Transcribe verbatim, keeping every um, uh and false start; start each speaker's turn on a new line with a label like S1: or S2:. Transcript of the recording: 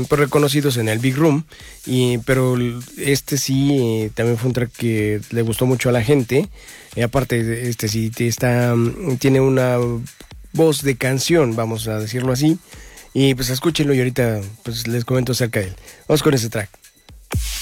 S1: pues, reconocidos en el Big Room, y, pero este sí eh, también fue un track que le gustó mucho a la gente. Y aparte, este sí está, tiene una voz de canción, vamos a decirlo así. Y pues escúchenlo y ahorita pues les comento acerca de él. Vamos con ese track.